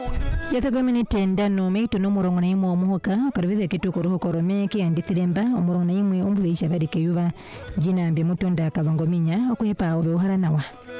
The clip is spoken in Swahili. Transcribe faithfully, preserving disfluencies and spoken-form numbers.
Yathaga minute ndano meitu no murongo na imwe omuhoka karubithe kitu kuruho korome ki andithiremba omurongo na imwe ombulisha barike yuva jina mbe mutonda kalongominya okuhepa obuharanawa.